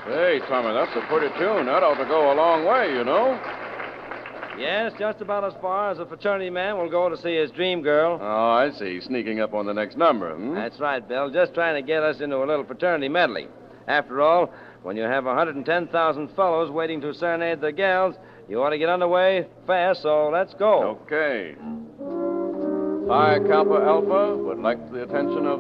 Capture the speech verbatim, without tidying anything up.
Say, Tommy, that's a pretty tune. That ought to go a long way, you know. Yes, just about as far as a fraternity man will go to see his dream girl. Oh, I see. Sneaking up on the next number, hmm? That's right, Bill. Just trying to get us into a little fraternity medley. After all, when you have one hundred ten thousand fellows waiting to serenade their gals, you ought to get underway fast, so let's go. Okay. Phi Kappa Alpha would like the attention of